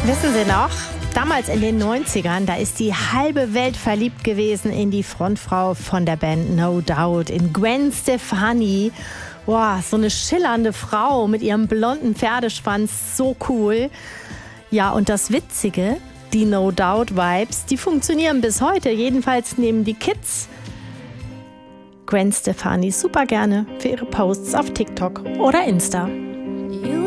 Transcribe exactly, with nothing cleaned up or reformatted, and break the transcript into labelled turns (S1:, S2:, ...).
S1: Wissen Sie noch, damals in den neunzigern, da ist die halbe Welt verliebt gewesen in die Frontfrau von der Band No Doubt, in Gwen Stefani. Boah, so eine schillernde Frau mit ihrem blonden Pferdeschwanz, so cool. Ja, und das Witzige, die No Doubt Vibes, die funktionieren bis heute. Jedenfalls nehmen die Kids Gwen Stefani super gerne für ihre Posts auf TikTok oder Insta.